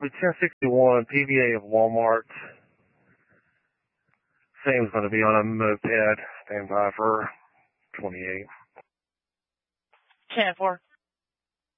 The 1061 PVA of Walmart. Sam's going to be on a moped. Stand by for 28. 10-4.